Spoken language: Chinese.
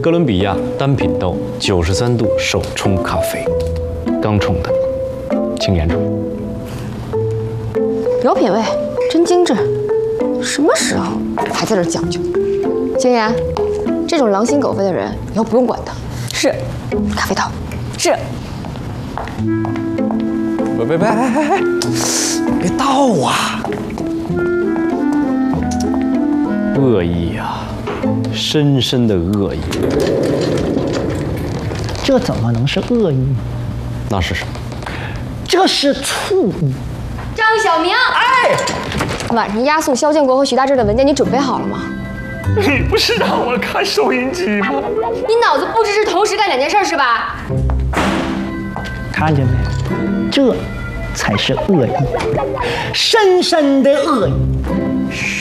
哥伦比亚单品豆93度手冲咖啡，刚冲的，请研注。 有品位，真精致。什么时候还在这讲究？金言，这种狼心狗肺的人以后不用管他。 是。 咖啡豆。 是。 别，别倒啊！ 恶意啊，深深的恶意。 这怎么能是恶意呢？ 那是什么？ 这是醋意。 张小明，哎，晚上押送肖建国和徐大志的文件你准备好了吗？ 你不是让我看收音机吗？ 你脑子不支持同时干2件事是吧？ 看见没？这才是恶意，深深的恶意。